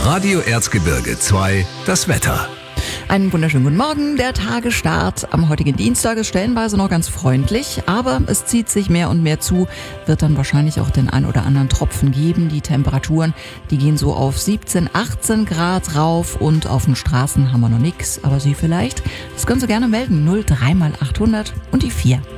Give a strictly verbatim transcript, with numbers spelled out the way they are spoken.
Radio Erzgebirge zwei, das Wetter. Einen wunderschönen guten Morgen. Der Tagesstart am heutigen Dienstag ist stellenweise noch ganz freundlich, aber es zieht sich mehr und mehr zu, wird dann wahrscheinlich auch den ein oder anderen Tropfen geben. Die Temperaturen, die gehen so auf siebzehn, achtzehn Grad rauf und auf den Straßen haben wir noch nichts, aber Sie vielleicht? Das können Sie gerne melden. null drei mal achthundert und die vier.